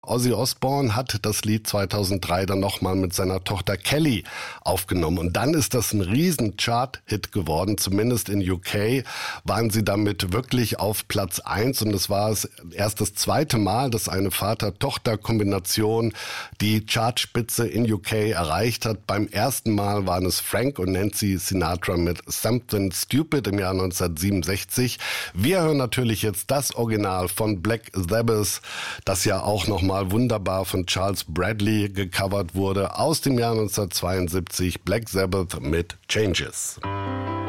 Ozzy Osbourne hat das Lied 2003 dann nochmal mit seiner Tochter Kelly aufgenommen. Und dann ist das ein riesen Chart-Hit geworden. Zumindest in UK waren sie damit wirklich auf Platz 1. Und es war erst das zweite Mal, dass eine Vater-Tochter-Kombination die Chartspitze in UK erreicht hat. Beim ersten Mal waren es Frank und Nancy Sinatra mit Something Stupid im Jahr 1967. Wir hören natürlich jetzt das Original von Black Sabbath, das ja auch nochmal wunderbar von Charles Bradley gecovert wurde, aus dem Jahr 1972, Black Sabbath mit Changes.